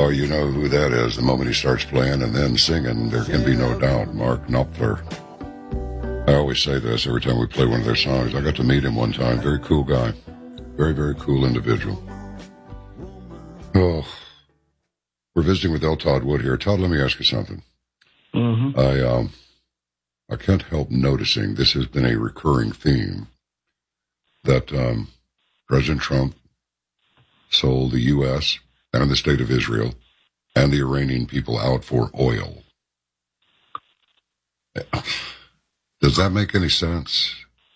Oh, you know who that is. The moment he starts playing and then singing, there can be no doubt. Mark Knopfler. I always say this every time we play one of their songs. I got to meet him one time. Very cool guy. Very, very cool individual. Oh, we're visiting with L. Todd Wood here. Todd, let me ask you something. Mm-hmm. I can't help noticing this has been a recurring theme that President Trump sold the U.S. and the state of Israel and the Iranian people out for oil. Does that make any sense?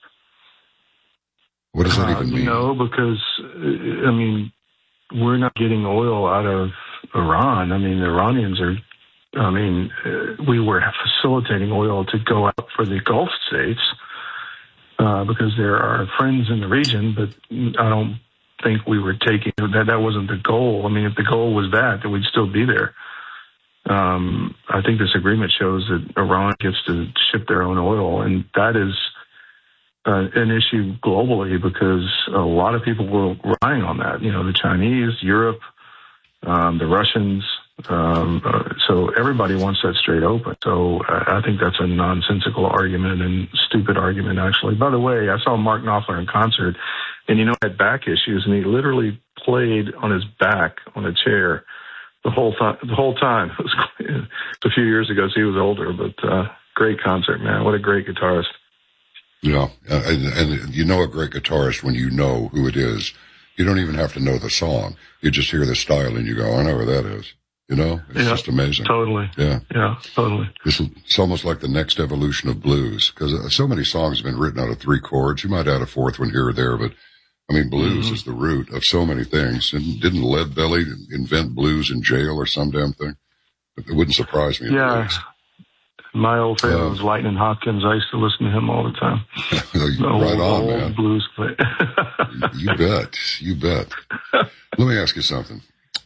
What does that even mean? No, because, I mean, we're not getting oil out of Iran. I mean, the Iranians are, we were facilitating oil to go out for the Gulf states because they're our friends in the region, but I don't think we were taking that. That wasn't the goal. I mean, if the goal was that, then we'd still be there. I think this agreement shows that Iran gets to ship their own oil, and that is an issue globally because a lot of people were relying on that. You know, the Chinese, Europe, the Russians. So everybody wants that straight open. So I think that's a nonsensical argument and stupid argument, actually. By the way, I saw Mark Knopfler in concert, and he had back issues, and he literally played on his back on a chair the whole time. It was a few years ago, so he was older, but great concert, man. What a great guitarist. Yeah, and you know a great guitarist when you know who it is. You don't even have to know the song. You just hear the style and you go, I know who that is. You know, it's just amazing. Totally. Yeah, totally. It's almost like the next evolution of blues because so many songs have been written out of three chords. You might add a fourth one here or there, but I mean, blues is the root of so many things. And didn't Lead Belly invent blues in jail or some damn thing? It wouldn't surprise me. Yeah. My old favorite was Lightning Hopkins. I used to listen to him all the time. Right on, man. Blues play. You bet. Let me ask you something.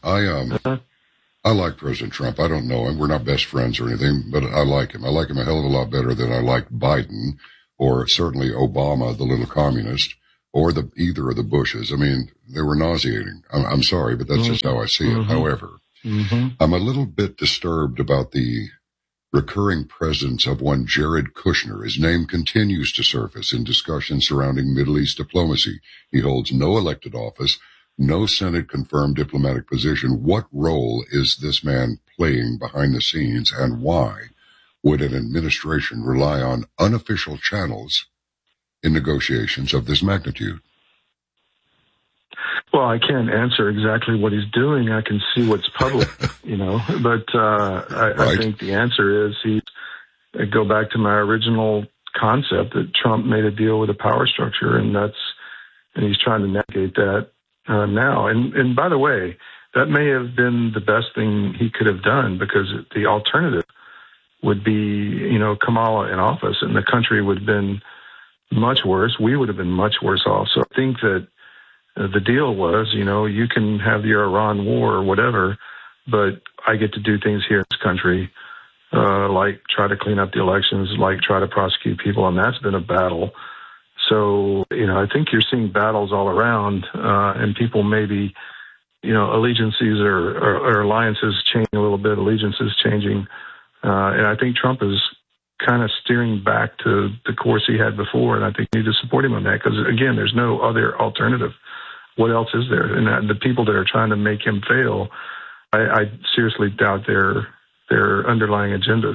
I like President Trump. I don't know him. We're not best friends or anything, but I like him. I like him a hell of a lot better than I like Biden or certainly Obama, the little communist, or either of the Bushes. I mean, they were nauseating. I'm sorry, but that's just how I see it. However, I'm a little bit disturbed about the recurring presence of one Jared Kushner. His name continues to surface in discussions surrounding Middle East diplomacy. He holds no elected office, no Senate-confirmed diplomatic position. What role is this man playing behind the scenes, and why would an administration rely on unofficial channels in negotiations of this magnitude? Well, I can't answer exactly what he's doing. I can see what's public, but I think the answer is I go back to my original concept that Trump made a deal with a power structure, and he's trying to navigate that now. And by the way, that may have been the best thing he could have done because the alternative would be, Kamala in office, and the country would have been much worse. We would have been much worse off. So I think that the deal was, you can have your Iran war or whatever, but I get to do things here in this country, like try to clean up the elections, like try to prosecute people, and that's been a battle. So, I think you're seeing battles all around, and people maybe, allegiances or alliances changing a little bit, allegiances changing, and I think Trump is kind of steering back to the course he had before, and I think we need to support him on that because, again, there's no other alternative. What else is there? And the people that are trying to make him fail, I seriously doubt their underlying agendas.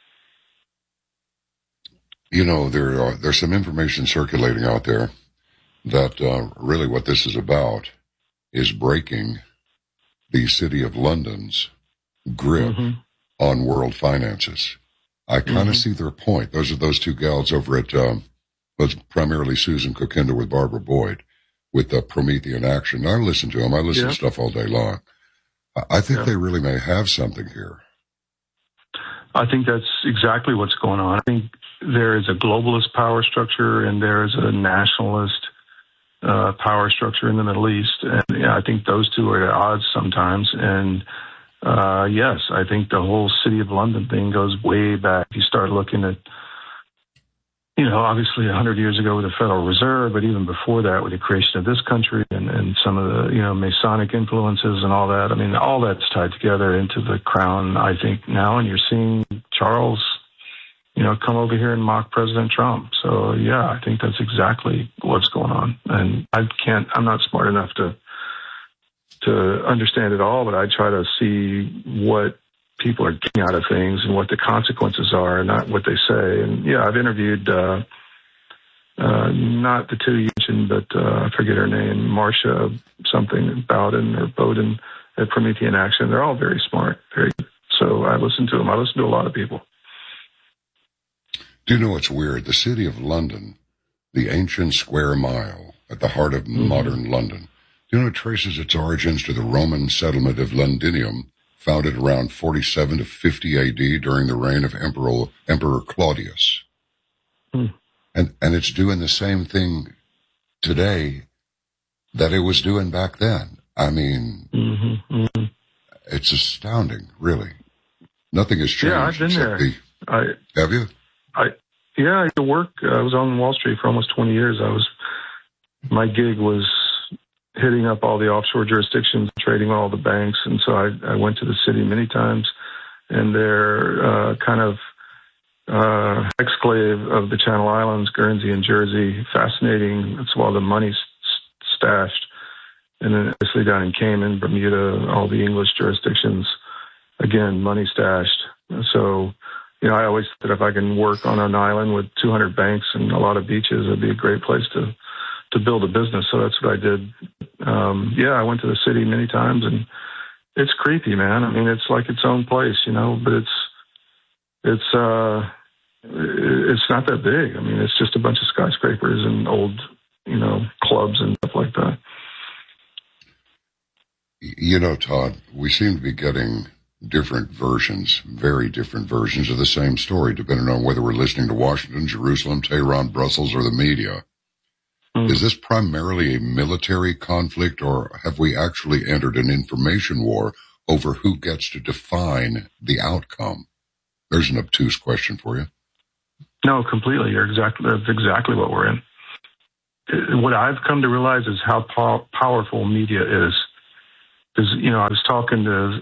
There's some information circulating out there that really what this is about is breaking the City of London's grip on world finances. I kind of see their point. Those are those two gals over at, primarily Susan Kokinder with Barbara Boyd with the Promethean Action. I listen to them. I listen to stuff all day long. I think they really may have something here. I think that's exactly what's going on. I think there is a globalist power structure and there is a nationalist power structure in the Middle East. And I think those two are at odds sometimes. And yes, I think the whole City of London thing goes way back. You start looking at obviously 100 years ago with the Federal Reserve, but even before that with the creation of this country and some of the, Masonic influences and all that. I mean, all that's tied together into the crown, I think, now. And you're seeing Charles, come over here and mock President Trump. So, yeah, I think that's exactly what's going on. And I'm not smart enough to understand it all, but I try to see what people are getting out of things and what the consequences are, not what they say. And yeah, I've interviewed not the two you mentioned, but I forget her name, Marcia something, Bowden or Bowden at Promethean Action. They're all very smart, very good. So I listen to them. I listen to a lot of people. Do you know what's weird? The city of London, the ancient square mile at the heart of modern London, do you know it traces its origins to the Roman settlement of Londinium, founded around 47 to 50 AD during the reign of Emperor Claudius. And it's doing the same thing today that it was doing back then. I mean, it's astounding, really. Nothing has changed. Yeah, I've been there. Have you? I used to work. I was on Wall Street for almost 20 years. My gig was hitting up all the offshore jurisdictions, trading all the banks. And so I went to the city many times, and their kind of exclave of the Channel Islands, Guernsey and Jersey, fascinating. That's where all the money's stashed. And then obviously down in Cayman, Bermuda, all the English jurisdictions, again, money stashed. So, I always thought if I can work on an island with 200 banks and a lot of beaches, it'd be a great place to build a business. So that's what I did. I went to the city many times, and it's creepy, man. I mean, it's like its own place, but it's not that big. I mean, it's just a bunch of skyscrapers and old, clubs and stuff like that. Todd, we seem to be getting very different versions of the same story, depending on whether we're listening to Washington, Jerusalem, Tehran, Brussels, or the media. Is this primarily a military conflict, or have we actually entered an information war over who gets to define the outcome? There's an obtuse question for you. No, completely. That's exactly what we're in. What I've come to realize is how powerful media is. Because, I was talking to,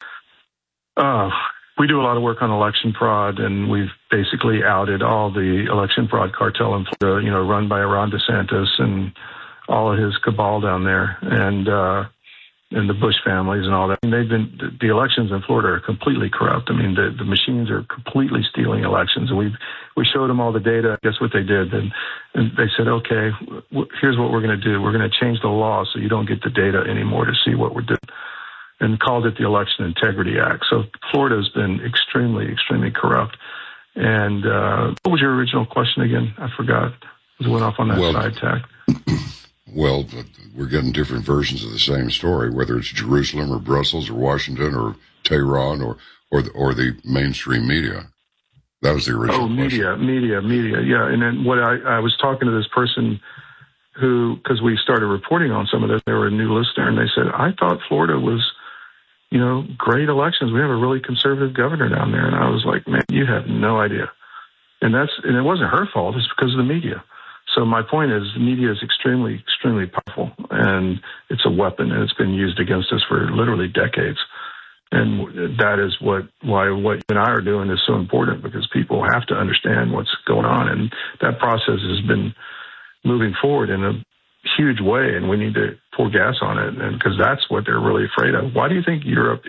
we do a lot of work on election fraud, and we've basically outed all the election fraud cartel in Florida, run by Ron DeSantis and all of his cabal down there, and the Bush families and all that. And the elections in Florida are completely corrupt. I mean, the machines are completely stealing elections. And we showed them all the data. Guess what they did? And they said, okay, here's what we're going to do. We're going to change the law so you don't get the data anymore to see what we're doing. And called it the Election Integrity Act. So Florida has been extremely, extremely corrupt. And what was your original question again? I forgot. I went off on that side tack. Well, we're getting different versions of the same story, whether it's Jerusalem or Brussels or Washington or Tehran or the mainstream media. That was the original question. Media. Yeah. And then what I was talking to this person who, because we started reporting on some of this, they were a new listener, and they said, I thought Florida was, great elections. We have a really conservative governor down there. And I was like, man, you have no idea. And it wasn't her fault. It's because of the media. So my point is, the media is extremely, extremely powerful, and it's a weapon, and it's been used against us for literally decades. And that is why what you and I are doing is so important, because people have to understand what's going on. And that process has been moving forward in a huge way, and we need to pour gas on it, and because that's what they're really afraid of. Why do you think Europe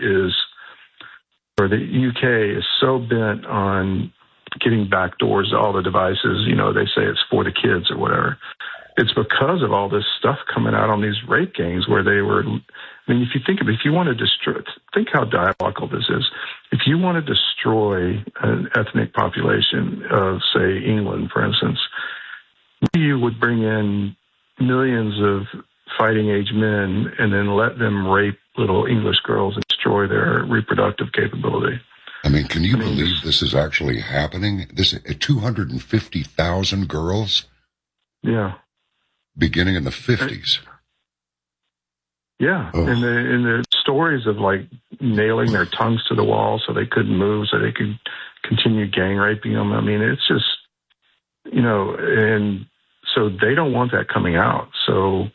or the UK is so bent on getting back doors to all the devices? They say it's for the kids or whatever. It's because of all this stuff coming out on these rape gangs where they were. I mean, if you think of it, if you want to destroy, think how diabolical this is. If you want to destroy an ethnic population of, say, England, for instance, you would bring in millions of fighting age men and then let them rape little English girls and destroy their reproductive capability. I mean, can you believe this is actually happening? 250,000 girls? Yeah. Beginning in the 50s. Yeah. Oh. And the stories of like nailing their tongues to the wall so they couldn't move, so they could continue gang raping them. I mean, it's just, and so they don't want that coming out. So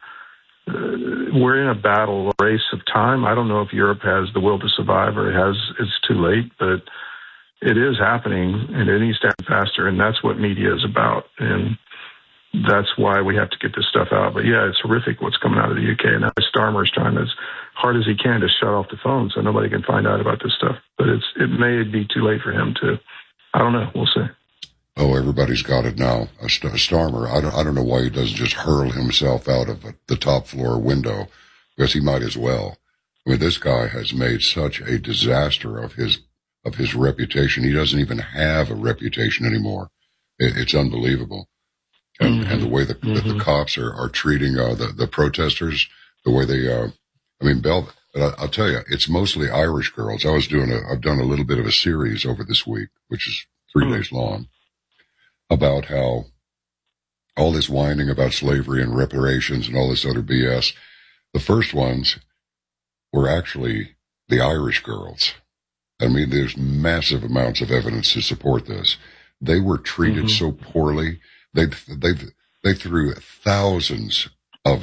we're in a battle, a race of time. I don't know if Europe has the will to survive or it's too late, but it is happening, and it needs to happen faster, and that's what media is about. And that's why we have to get this stuff out. But yeah, it's horrific what's coming out of the UK. And now Starmer is trying as hard as he can to shut off the phone so nobody can find out about this stuff. But it may be too late for him to. I don't know. We'll see. Oh, everybody's got it now. Starmer, I don't know why he doesn't just hurl himself out of the top floor window, because he might as well. I mean, this guy has made such a disaster of his reputation. He doesn't even have a reputation anymore. It's unbelievable. And the way that the cops are treating the protesters, the way they, I'll tell you, it's mostly Irish girls. I've done a little bit of a series over this week, which is 3 days long, about how all this whining about slavery and reparations and all this other BS. The first ones were actually the Irish girls. I mean, there's massive amounts of evidence to support this. They were treated so poorly. They threw thousands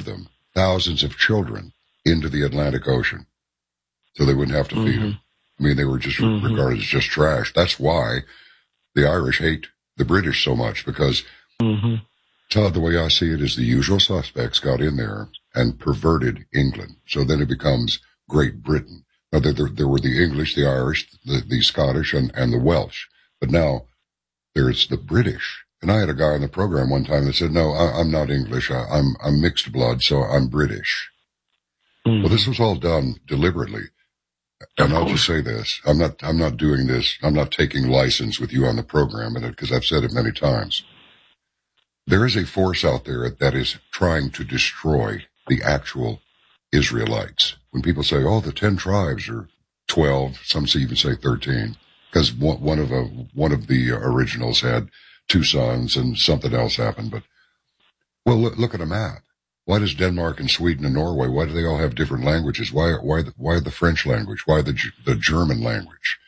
of children into the Atlantic Ocean so they wouldn't have to feed them. I mean, they were just regarded as just trash. That's why the Irish hate the British so much, because Todd, the way I see it is the usual suspects got in there and perverted England. So then it becomes Great Britain. Now, there were the English, the Irish, the Scottish, and the Welsh. But now there's the British. And I had a guy on the program one time that said, no, I'm not English. I'm mixed blood, so I'm British. Well, this was all done deliberately. And I'll just say this. I'm not doing this. I'm not taking license with you on the program because I've said it many times. There is a force out there that is trying to destroy the actual Israelites. When people say, oh, the 10 tribes or 12, some even say 13, because one of the originals had 2 sons and something else happened. But, well, look at a map. Why does Denmark and Sweden and Norway, why do they all have different languages? Why the French language? Why the German language?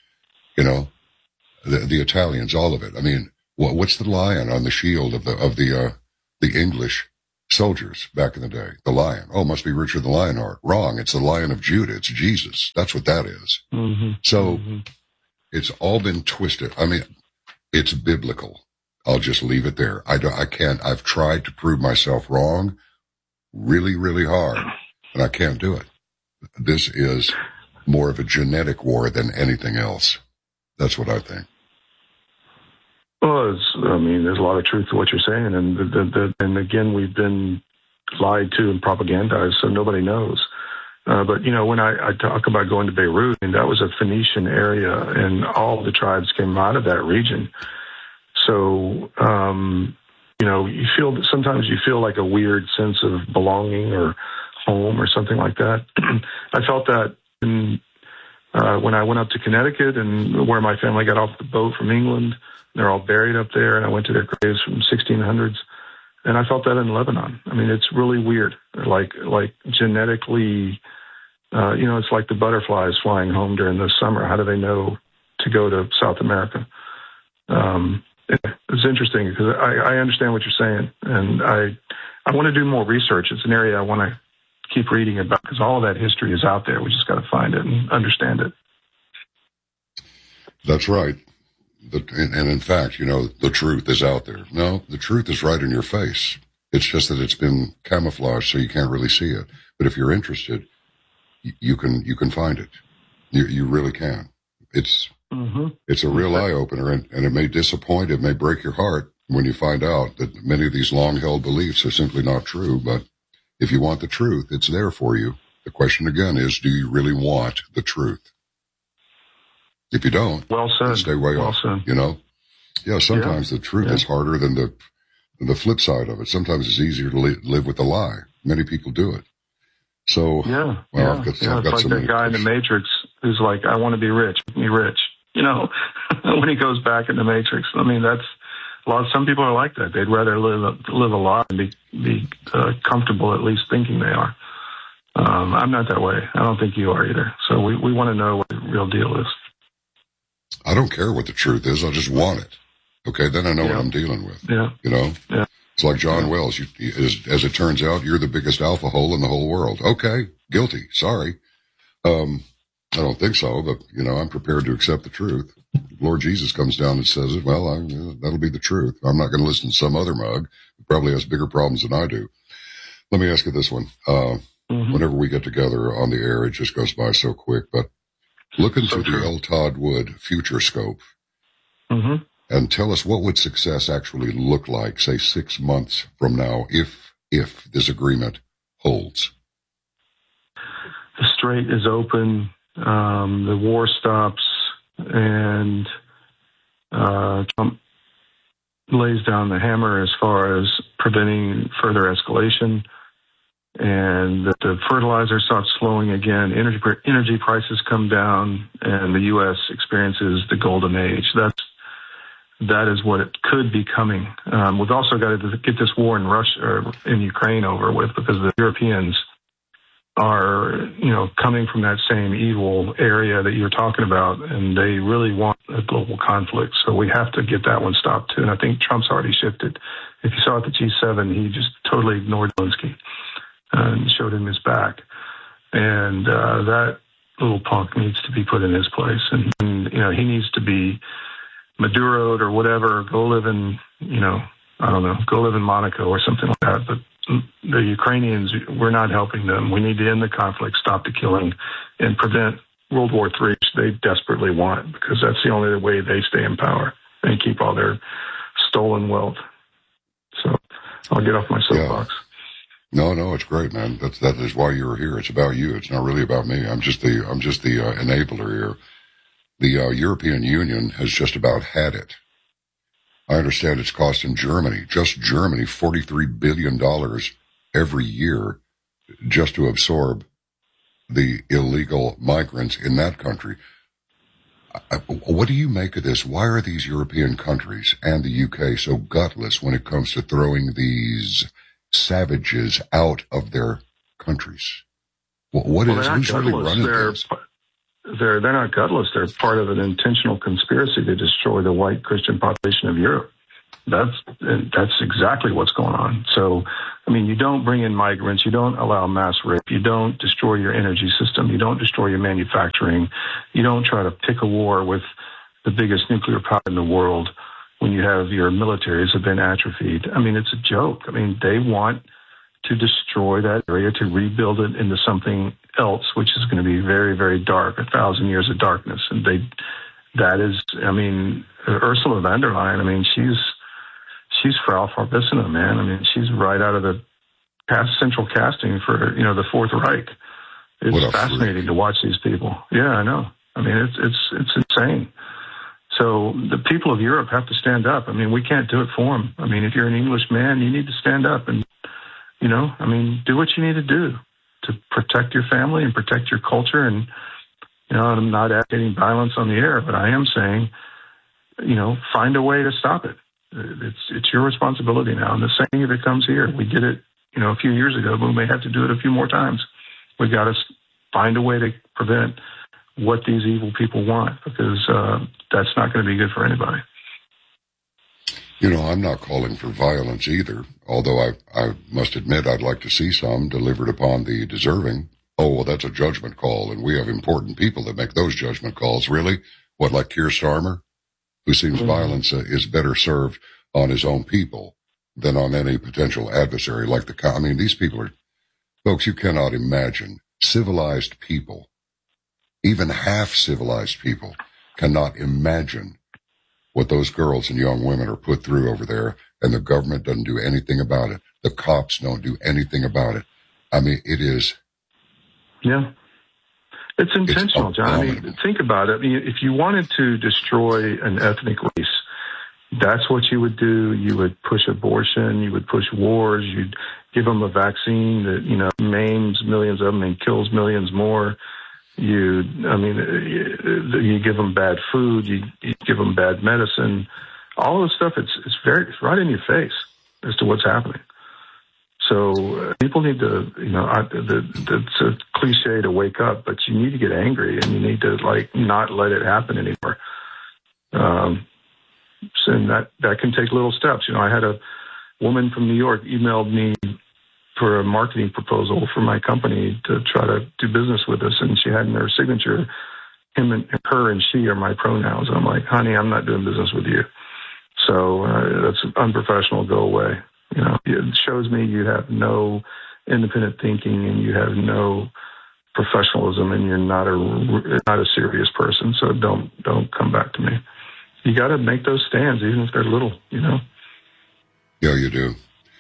The Italians, all of it. I mean, what's the lion on the shield of the English soldiers back in the day? The lion. Oh, must be Richard the Lionheart. Wrong. It's the Lion of Judah. It's Jesus. That's what that is. So it's all been twisted. I mean, it's biblical. I'll just leave it there. I can't. I've tried to prove myself wrong really, really hard, and I can't do it. This is more of a genetic war than anything else. That's what I think. Well, there's a lot of truth to what you're saying, and again, we've been lied to and propagandized, so nobody knows. But when I talk about going to Beirut, and that was a Phoenician area, and all the tribes came out of that region. So, sometimes you feel like a weird sense of belonging or home or something like that. I felt that when I went up to Connecticut and where my family got off the boat from England. They're all buried up there, and I went to their graves from 1600s, and I felt that in Lebanon. I mean, it's really weird, like genetically, it's like the butterflies flying home during the summer. How do they know to go to South America? It's interesting because I understand what you're saying, and I want to do more research. It's an area I want to keep reading about because all of that history is out there. We just got to find it and understand it. That's right. And in fact, the truth is out there. No, the truth is right in your face. It's just that it's been camouflaged so you can't really see it. But if you're interested, you can find it. You really can. It's a real eye opener, and it may disappoint, it may break your heart when you find out that many of these long held beliefs are simply not true. But if you want the truth, it's there for you. The question again is, do you really want the truth? If you don't, well said. Stay way off. Said. Yeah, sometimes the truth is harder than the flip side of it. Sometimes it's easier to live with a lie. Many people do it. So, I've got it's like so that guy in the Matrix who's like, I want to be rich, make me rich. When he goes back in the Matrix. I mean, some people are like that. They'd rather live a lie and be comfortable, at least thinking they are. I'm not that way. I don't think you are either. So we want to know what the real deal is. I don't care what the truth is. I just want it. Okay, then I know what I'm dealing with. Yeah. You know? Yeah. It's like John Wells. As it turns out, you're the biggest alpha hole in the whole world. Okay, guilty. Sorry. I don't think so, but, you know, I'm prepared to accept the truth. Lord Jesus comes down and says it, well, that'll be the truth. I'm not going to listen to some other mug who probably has bigger problems than I do. Let me ask you this one. Whenever we get together on the air, it just goes by so quick, but look into the L. Todd Wood Future Scope and tell us, what would success actually look like, say, 6 months from now, if this agreement holds? The strait is open, the war stops, and Trump lays down the hammer as far as preventing further escalation, and that the fertilizer stops flowing again, energy prices come down, and the U.S. experiences the golden age. That is what it could be coming. We've also got to get this war in Russia or in Ukraine over with, because the Europeans are, you know, coming from that same evil area that you're talking about, and they really want a global conflict. So we have to get that one stopped too. And I think Trump's already shifted. If you saw at the G7, he just totally ignored Zelensky and showed him his back. And that little punk needs to be put in his place. And you know, he needs to be Maduro'd or whatever, go live in, you know, I don't know, go live in Monaco or something like that. But the Ukrainians, we're not helping them. We need to end the conflict, stop the killing, and prevent World War III, which they desperately want, because that's the only way they stay in power and keep all their stolen wealth. So I'll get off my soapbox. Yeah. No, it's great, man. That is why you're here. It's about you. It's not really about me. I'm just the enabler here. The European Union has just about had it. I understand it's costing Germany, just Germany, $43 billion every year just to absorb the illegal migrants in that country. What do you make of this? Why are these European countries and the UK so gutless when it comes to throwing these savages out of their countries? Who's really running this? They're not gutless. They're part of an intentional conspiracy to destroy the white Christian population of Europe. That's exactly what's going on. So, I mean, you don't bring in migrants. You don't allow mass rape. You don't destroy your energy system. You don't destroy your manufacturing. You don't try to pick a war with the biggest nuclear power in the world when you have your militaries have been atrophied. I mean, it's a joke. I mean, they want to destroy that area, to rebuild it into something else, which is going to be very, very dark, 1,000 years of darkness. And that is, I mean, Ursula von der Leyen, I mean, she's Frau Farbissina, man. I mean, she's right out of the central casting for, you know, the Fourth Reich. It's fascinating to watch these people. Yeah, I know. I mean, it's insane. So the people of Europe have to stand up. I mean, we can't do it for them. I mean, if you're an English man, you need to stand up and, you know, I mean, do what you need to do to protect your family and protect your culture. And, you know, I'm not advocating violence on the air, but I am saying, you know, find a way to stop it. It's your responsibility now. And the same if it comes here. We did it, you know, a few years ago, but we may have to do it a few more times. We've got to find a way to prevent what these evil people want, because that's not going to be good for anybody. You know, I'm not calling for violence either, although I must admit I'd like to see some delivered upon the deserving. Oh, well, that's a judgment call, and we have important people that make those judgment calls. Really? What, like Keir Starmer, who seems violence is better served on his own people than on any potential adversary like I mean, these people are, folks, you cannot imagine. Civilized people, even half-civilized people, cannot imagine what those girls and young women are put through over there, and the government doesn't do anything about it. The cops don't do anything about it. I mean, it is. Yeah. It's intentional, John. I mean, think about it. I mean, if you wanted to destroy an ethnic race, that's what you would do. You would push abortion. You would push wars. You'd give them a vaccine that, you know, maims millions of them and kills millions more. You give them bad food. You give them bad medicine. All of this stuff, it's right in your face as to what's happening. So people need to, you know, it's a cliche to wake up, but you need to get angry and you need to, like, not let it happen anymore. and that can take little steps. I had a woman from New York emailed me for a marketing proposal for my company to try to do business with us, and she had in her signature, him and her and she are my pronouns. And I'm like, honey, I'm not doing business with you. So that's unprofessional. Go away. It shows me you have no independent thinking and you have no professionalism, and you're not a serious person. So don't come back to me. You got to make those stands, even if they're little. Yeah, you do.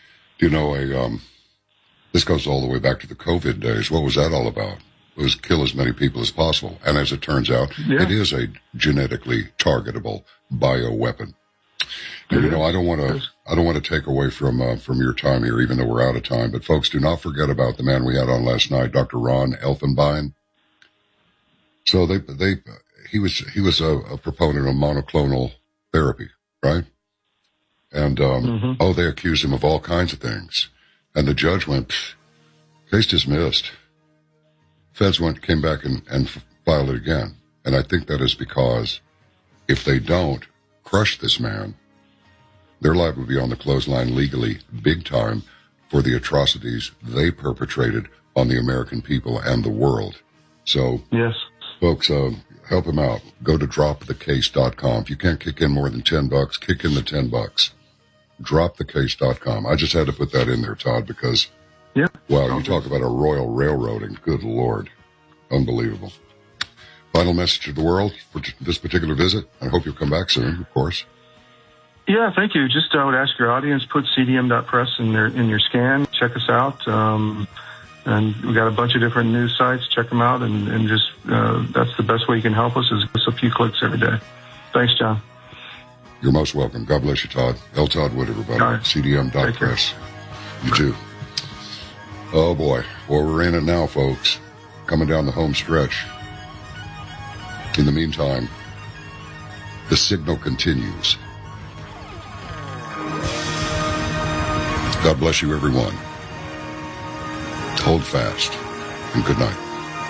This goes all the way back to the COVID days. What was that all about? It was kill as many people as possible. And as it turns out, It is a genetically targetable bioweapon. And, I don't want to take away from your time here, even though we're out of time. But folks, do not forget about the man we had on last night, Dr. Ron Elfenbein. So he was a proponent of monoclonal therapy, right? And, they accused him of all kinds of things. And the judge went, case dismissed. Feds came back and filed it again. And I think that is because if they don't crush this man, their life will be on the clothesline legally big time for the atrocities they perpetrated on the American people and the world. So, yes, folks, help him out. Go to dropthecase.com. If you can't kick in more than $10, kick in the $10. Dropthecase.com. I just had to put that in there, Todd, because, wow, you talk about a royal railroading. Good Lord. Unbelievable. Final message to the world for this particular visit. I hope you'll come back soon, of course. Yeah, thank you. Just I would ask your audience, put cdm.press in your scan. Check us out. And we got a bunch of different news sites. Check them out. And just that's the best way you can help us is just a few clicks every day. Thanks, John. You're most welcome. God bless you, Todd. L. Todd Wood, everybody. Right. CDM.press. You too. Oh, boy. Well, we're in it now, folks. Coming down the home stretch. In the meantime, the signal continues. God bless you, everyone. Hold fast, and good night.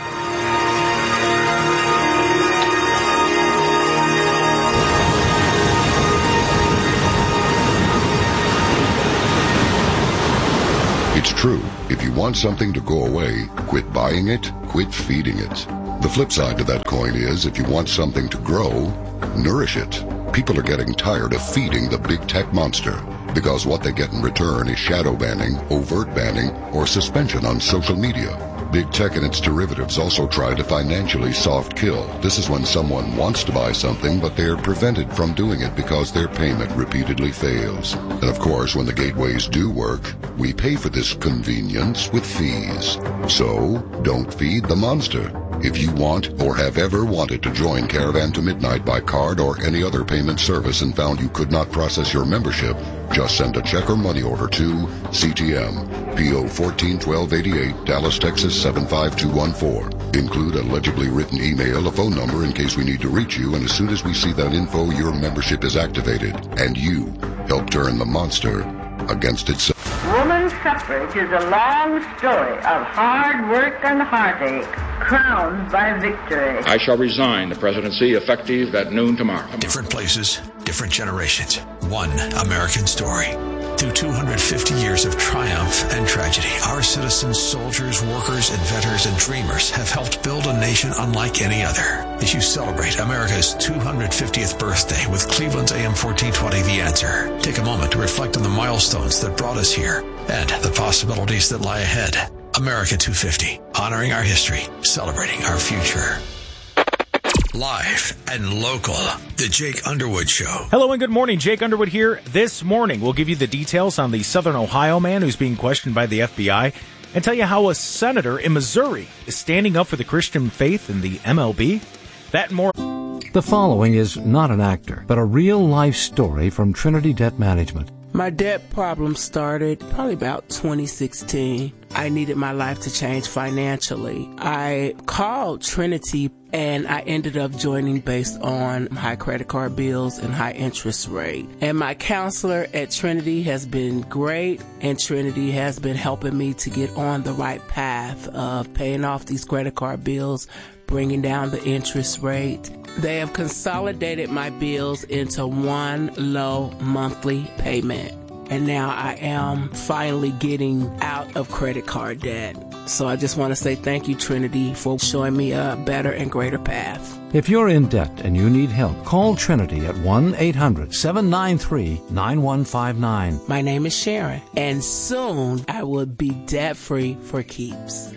It's true. If you want something to go away, quit buying it, quit feeding it. The flip side to that coin is, if you want something to grow, nourish it. People are getting tired of feeding the big tech monster, because what they get in return is shadow banning, overt banning, or suspension on social media. Big tech and its derivatives also try to financially soft kill. This is when someone wants to buy something, but they're prevented from doing it because their payment repeatedly fails. And of course, when the gateways do work, we pay for this convenience with fees. So, don't feed the monster. If you want or have ever wanted to join Caravan to Midnight by card or any other payment service and found you could not process your membership, just send a check or money order to CTM, P.O. 141288, Dallas, Texas 75214. Include a legibly written email, a phone number in case we need to reach you, and as soon as we see that info, your membership is activated, and you help turn the monster against itself. Woman's suffrage is a long story of hard work and heartache, crowned by victory. I shall resign the presidency effective at noon tomorrow. Different places, different generations, one American story. Through 250 years of triumph and tragedy, our citizens, soldiers, workers, inventors, and dreamers have helped build a nation unlike any other. As you celebrate America's 250th birthday with Cleveland's AM 1420 The Answer, take a moment to reflect on the milestones that brought us here and the possibilities that lie ahead. America 250, honoring our history, celebrating our future. Live and local, The Jake Underwood Show. Hello and good morning. Jake Underwood here. This morning, we'll give you the details on the Southern Ohio man who's being questioned by the FBI and tell you how a senator in Missouri is standing up for the Christian faith in the MLB. That and more. The following is not an actor, but a real-life story from Trinity Debt Management. My debt problem started probably about 2016. I needed my life to change financially. I called Trinity and I ended up joining based on high credit card bills and high interest rate. And my counselor at Trinity has been great, and Trinity has been helping me to get on the right path of paying off these credit card bills, bringing down the interest rate. They have consolidated my bills into one low monthly payment. And now I am finally getting out of credit card debt. So I just want to say thank you, Trinity, for showing me a better and greater path. If you're in debt and you need help, call Trinity at 1-800-793-9159. My name is Sharon, and soon I will be debt-free for keeps.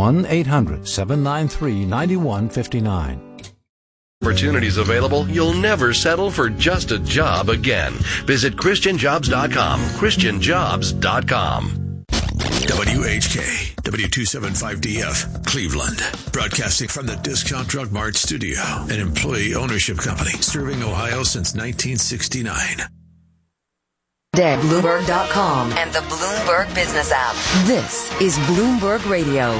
1-800-793-9159. Opportunities available, you'll never settle for just a job again. Visit ChristianJobs.com. ChristianJobs.com. WHK, W275DF, Cleveland. Broadcasting from the Discount Drug Mart studio, an employee ownership company serving Ohio since 1969. Bloomberg.com and the Bloomberg Business app. This is Bloomberg Radio.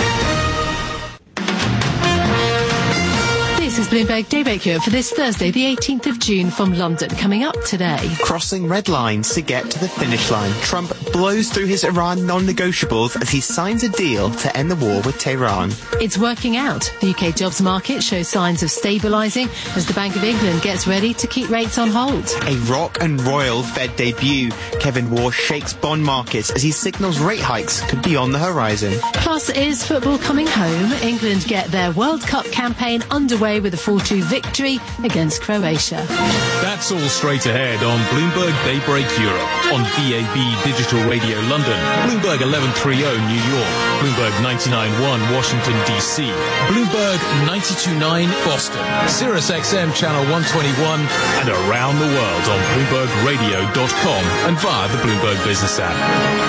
This is Bloomberg Daybreak Europe for this Thursday, the 18th of June from London. Coming up today. Crossing red lines to get to the finish line. Trump blows through his Iran non-negotiables as he signs a deal to end the war with Tehran. It's working out. The UK jobs market shows signs of stabilising as the Bank of England gets ready to keep rates on hold. A rock and royal Fed debut. Kevin Warsh shakes bond markets as he signals rate hikes could be on the horizon. Plus, is football coming home? England get their World Cup campaign underway with a 4-2 victory against Croatia. That's all straight ahead on Bloomberg Daybreak Europe, on DAB Digital Radio London, Bloomberg 1130 New York, Bloomberg 99.1 Washington DC, Bloomberg 92.9 Boston, Sirius XM Channel 121, and around the world on BloombergRadio.com and via the Bloomberg Business app.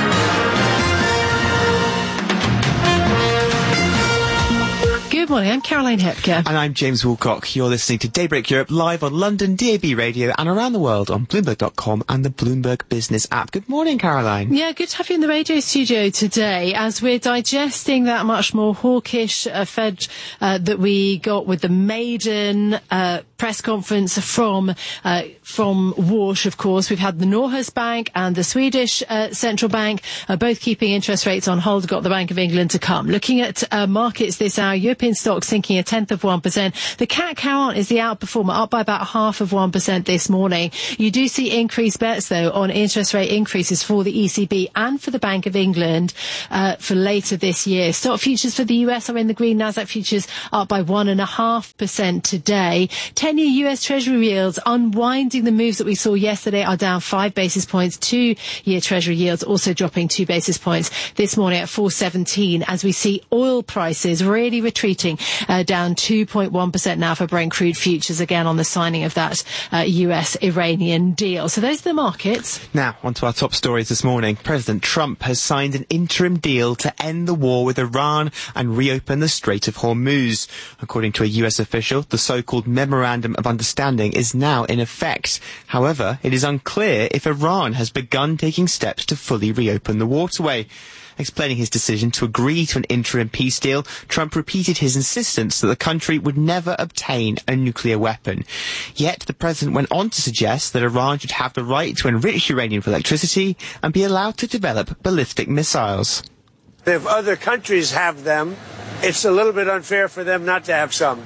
Good morning, I'm Caroline Hepker. And I'm James Woolcock. You're listening to Daybreak Europe live on London DAB Radio and around the world on Bloomberg.com and the Bloomberg Business app. Good morning, Caroline. Yeah, good to have you in the radio studio today as we're digesting that much more hawkish Fed that we got with the maiden press conference from Warsh, of course. We've had the Norges Bank and the Swedish Central Bank both keeping interest rates on hold. Got the Bank of England to come. Looking at markets this hour, European stocks sinking 0.1%. The CAC Carant is the outperformer, up by about 0.5% this morning. You do see increased bets, though, on interest rate increases for the ECB and for the Bank of England for later this year. Stock futures for the US are in the green. Nasdaq futures up by 1.5% today. 10-year US Treasury yields unwinding the moves that we saw yesterday are down 5 basis points. 2-year Treasury yields also dropping 2 basis points this morning at 4.17 as we see oil prices really retreating down 2.1% now for Brent crude futures, again on the signing of that US-Iranian deal. So those are the markets. Now, on to our top stories this morning. President Trump has signed an interim deal to end the war with Iran and reopen the Strait of Hormuz. According to a US official, the so-called Memorandum of Understanding is now in effect. However, it is unclear if Iran has begun taking steps to fully reopen the waterway. Explaining his decision to agree to an interim peace deal, Trump repeated his insistence that the country would never obtain a nuclear weapon. Yet the president went on to suggest that Iran should have the right to enrich uranium for electricity and be allowed to develop ballistic missiles. If other countries have them, it's a little bit unfair for them not to have some.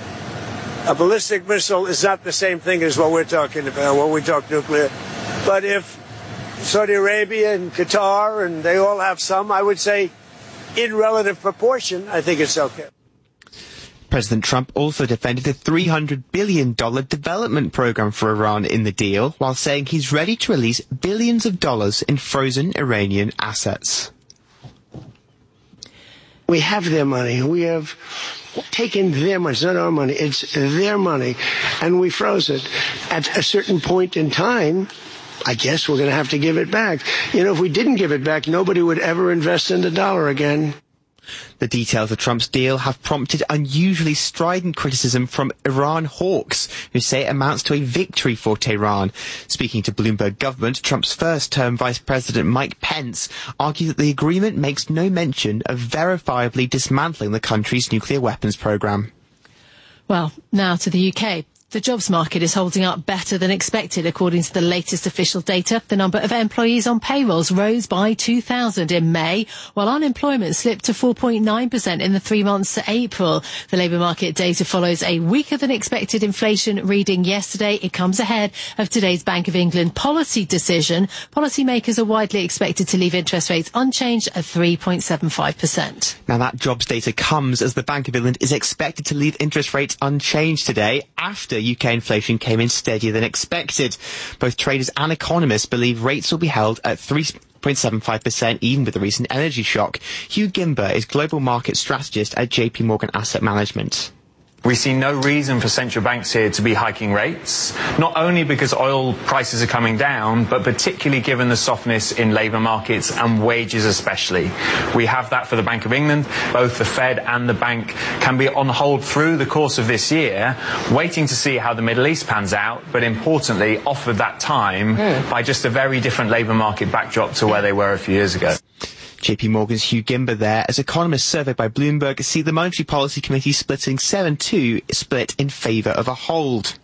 A ballistic missile is not the same thing as what we're talking about when we talk nuclear. But if Saudi Arabia and Qatar, and they all have some, I would say, in relative proportion, I think it's okay. President Trump also defended a $300 billion development program for Iran in the deal, while saying he's ready to release billions of dollars in frozen Iranian assets. We have their money. We have taken their money. It's not our money. It's their money. And we froze it. At a certain point in time, I guess we're going to have to give it back. You know, if we didn't give it back, nobody would ever invest in the dollar again. The details of Trump's deal have prompted unusually strident criticism from Iran hawks, who say it amounts to a victory for Tehran. Speaking to Bloomberg Government, Trump's first-term Vice President Mike Pence argued that the agreement makes no mention of verifiably dismantling the country's nuclear weapons program. Well, now to the UK. The jobs market is holding up better than expected, according to the latest official data. The number of employees on payrolls rose by 2,000 in May, while unemployment slipped to 4.9% in the 3 months to April. The labour market data follows a weaker than expected inflation reading yesterday. It comes ahead of today's Bank of England policy decision. Policymakers are widely expected to leave interest rates unchanged at 3.75%. Now, that jobs data comes as the Bank of England is expected to leave interest rates unchanged today after UK inflation came in steadier than expected. Both traders and economists believe rates will be held at 3.75%, even with the recent energy shock. Hugh Gimber is global market strategist at JP Morgan Asset Management. We see no reason for central banks here to be hiking rates, not only because oil prices are coming down, but particularly given the softness in labour markets and wages especially. We have that for the Bank of England. Both the Fed and the bank can be on hold through the course of this year, waiting to see how the Middle East pans out, but importantly offered that time by just a very different labour market backdrop to where they were a few years ago. JP Morgan's Hugh Gimber there, as economists surveyed by Bloomberg see the Monetary Policy Committee splitting 7-2 split in favour of a hold.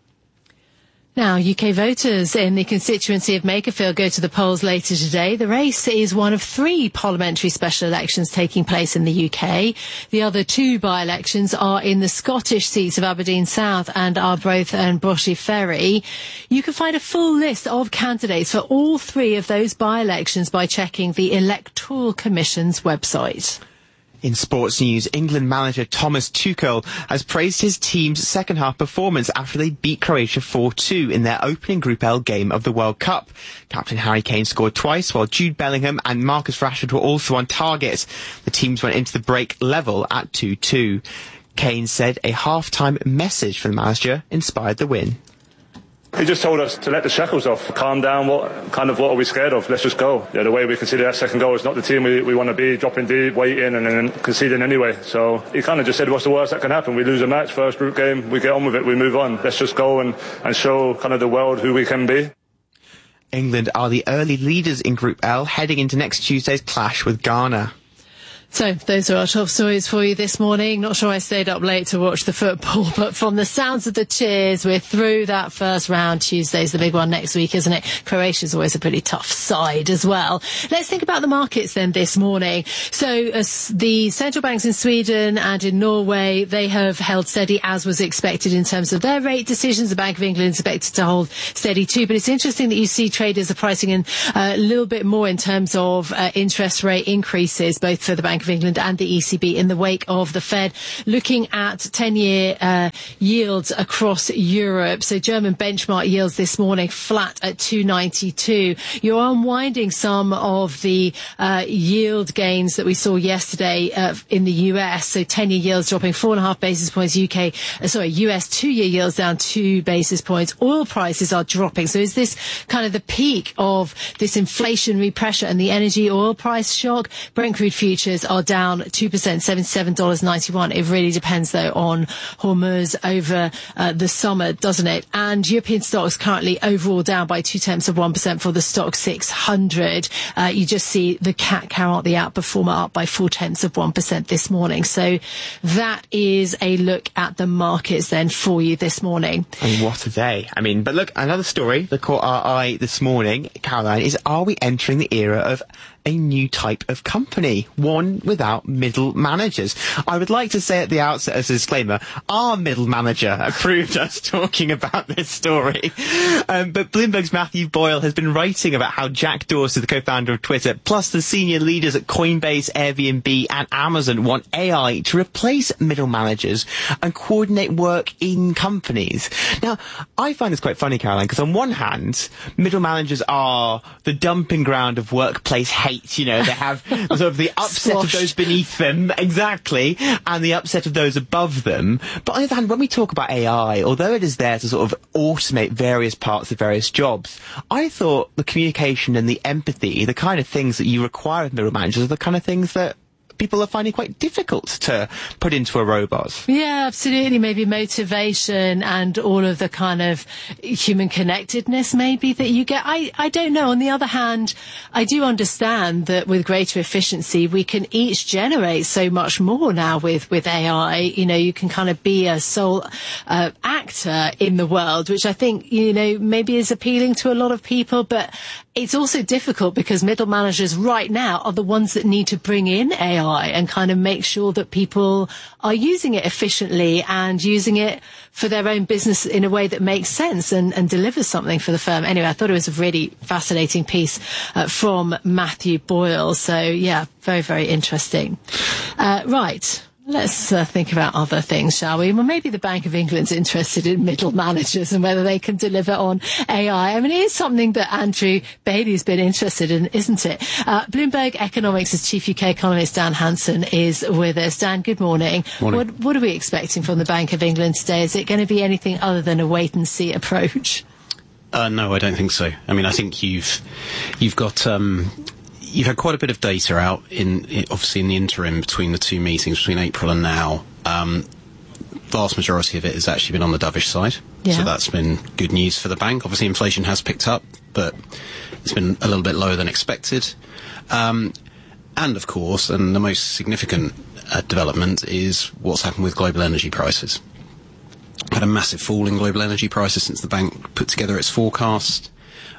Now, UK voters in the constituency of Makerfield go to the polls later today. The race is one of 3 parliamentary special elections taking place in the UK. The other 2 by-elections are in the Scottish seats of Aberdeen South and Arbroath and Brochy Ferry. You can find a full list of candidates for all 3 of those by-elections by checking the Electoral Commission's website. In sports news, England manager Thomas Tuchel has praised his team's second-half performance after they beat Croatia 4-2 in their opening Group L game of the World Cup. Captain Harry Kane scored twice, while Jude Bellingham and Marcus Rashford were also on target. The teams went into the break level at 2-2. Kane said a half-time message from the manager inspired the win. He just told us to let the shackles off, calm down, what are we scared of? Let's just go. Yeah, the way we conceded that second goal is not the team we want to be, dropping deep, waiting and then conceding anyway. So he kind of just said, what's the worst that can happen? We lose a match, first group game, we get on with it, we move on. Let's just go and show kind of the world who we can be. England are the early leaders in Group L, heading into next Tuesday's clash with Ghana. So those are our top stories for you this morning. Not sure I stayed up late to watch the football, but from the sounds of the cheers, we're through that first round. Tuesday's the big one next week, isn't it? Croatia's always a pretty tough side as well. Let's think about the markets then this morning. So the central banks in Sweden and in Norway, they have held steady as was expected in terms of their rate decisions. The Bank of England is expected to hold steady too, but it's interesting that you see traders are pricing in a little bit more in terms of interest rate increases, both for the Bank of England and the ECB in the wake of the Fed. Looking at 10-year yields across Europe, so German benchmark yields this morning flat at 2.92. You're unwinding some of the yield gains that we saw yesterday in the US. So 10-year yields dropping 4.5 basis points. US 2-year yields down 2 basis points. Oil prices are dropping. So is this kind of the peak of this inflationary pressure and the energy oil price shock? Brent crude futures are down 2%, $77.91. It really depends, though, on Hormuz over the summer, doesn't it? And European stocks currently overall down by 0.2% for the stock 600. You just see the CAC Carrot, the outperformer, up by 0.4% this morning. So that is a look at the markets then for you this morning. And what a day. I mean, but look, another story that caught our eye this morning, Caroline, is are we entering the era of a new type of company, one without middle managers? I would like to say at the outset as a disclaimer, our middle manager approved us talking about this story. But Bloomberg's Matthew Boyle has been writing about how Jack Dorsey, the co-founder of Twitter, plus the senior leaders at Coinbase, Airbnb and Amazon want AI to replace middle managers and coordinate work in companies. Now, I find this quite funny, Caroline, because on one hand, middle managers are the dumping ground of workplace hate. You know, they have sort of the upset of those beneath them, exactly, and the upset of those above them. But on the other hand, when we talk about AI, although it is there to sort of automate various parts of various jobs, I thought the communication and the empathy, the kind of things that you require of middle managers, are the kind of things that people are finding quite difficult to put into a robot. Yeah, absolutely. Maybe motivation and all of the kind of human connectedness maybe that you get. I don't know. On the other hand, I do understand that with greater efficiency, we can each generate so much more now with AI. You know, you can kind of be a sole actor actor in the world, which I think, maybe is appealing to a lot of people, but it's also difficult because middle managers right now are the ones that need to bring in AI and kind of make sure that people are using it efficiently and using it for their own business in a way that makes sense and delivers something for the firm. Anyway, I thought it was a really fascinating piece from Matthew Boyle. So, yeah, very, very interesting. Right. Let's think about other things, shall we? Well, maybe the Bank of England's interested in middle managers and whether they can deliver on AI. I mean, it is something that Andrew Bailey's been interested in, isn't it? Bloomberg Economics' chief UK economist, Dan Hansen, is with us. Dan, good morning. Morning. What are we expecting from the Bank of England today? Is it going to be anything other than a wait-and-see approach? No, I don't think so. I mean, I think you've got... You've had quite a bit of data out obviously in the interim between the two meetings, between April and now. Vast majority of it has actually been on the dovish side. Yeah. So that's been good news for the bank. Obviously inflation has picked up, but it's been a little bit lower than expected. And of course, and the most significant development is what's happened with global energy prices. Had a massive fall in global energy prices since the bank put together its forecast.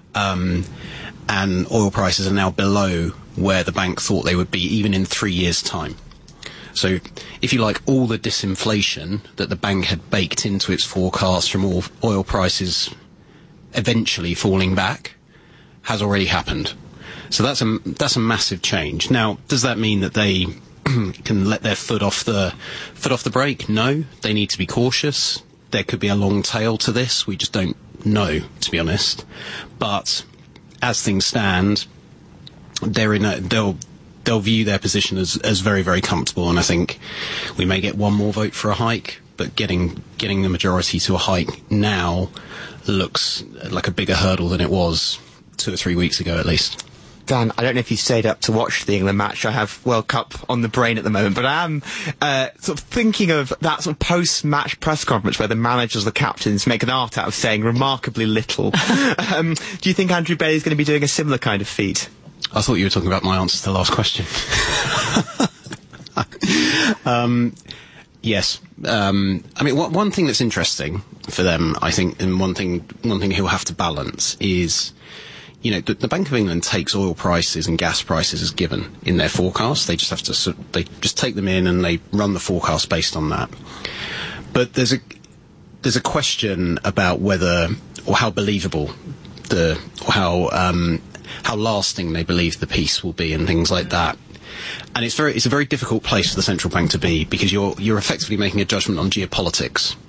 And oil prices are now below where the bank thought they would be even in 3 years' time. So, if you like, all the disinflation that the bank had baked into its forecast from all oil prices eventually falling back has already happened. So that's a massive change. Now, does that mean that they can let their foot off the brake? No, they need to be cautious. There could be a long tail to this. We just don't know, to be honest. But as things stand, they'll view their position as very, very comfortable, and I think we may get one more vote for a hike, but getting the majority to a hike now looks like a bigger hurdle than it was 2 or 3 weeks ago at least. Dan, I don't know if you stayed up to watch the England match. I have World Cup on the brain at the moment, but I am sort of thinking of that sort of post-match press conference where the managers, the captains, make an art out of saying remarkably little. Do you think Andrew Bailey is going to be doing a similar kind of feat? I thought you were talking about my answer to the last question. Yes. I mean, one thing that's interesting for them, I think, and one thing he'll have to balance is, the Bank of England takes oil prices and gas prices as given in their forecast. They just have to, they just take them in and they run the forecast based on that. But there's a question about whether, or how believable how lasting they believe the peace will be and things like that. And it's a very difficult place for the central bank to be, because you're effectively making a judgment on geopolitics.